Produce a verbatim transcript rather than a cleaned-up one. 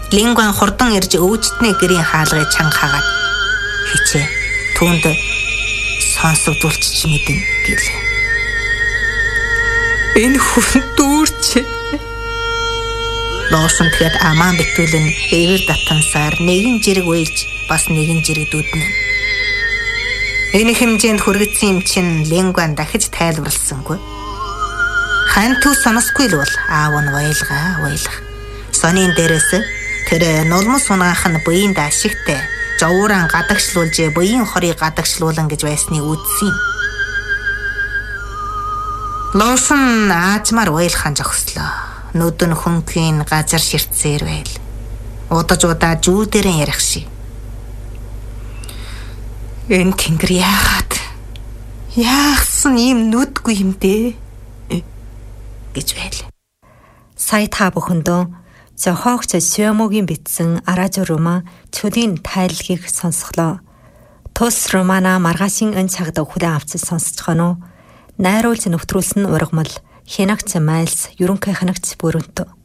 Лингван хурдан ирж өвчтний гэрийн хаалгыг чанга хагаад хичээ түүнд сонсогдуулчих мэдэн гэлээ. Энэ хүн дүүрч. Лоосон тэгэхэд амаан битүүлэн эвэр татансаар нэгэн жирэг уйлж бас нэгэн жирэг дүүднэ. Энэ хэмжээнд хүргэсэн юм чин Лингван дахиж тайлбарласангүй. Ханту санасгүй л бол аав нь уйлгаа уйлах. Сонин дээрээс тэр нулмс сунгаах нь буйнд ашигтай жовууран гадагшлуулж буян хорыг гадагшлуулан гэж байсныг үзсэн. Лоосон аажмаар уйлахын жогслоо. Нүд нь хөнгөн газар ширтсээр байл. Удаж удаа жүү дээрэн ярих шиг. Энэ тэнгэр яагаад яахсан ийм нүдгүй юм дээ гэж байл. Сая та бүхэндөө зохиогч Сёмогийн бичсэн Аражу роман Чүлийн тайлгийг сонсголоо. Тус романа маргаашийн өн цагт хүлээн авч сонсцгоно. Найруулж нэвтрүүлсэн ургамал Хянагч Майлс ерөнхий хянагч Бүрэнтө.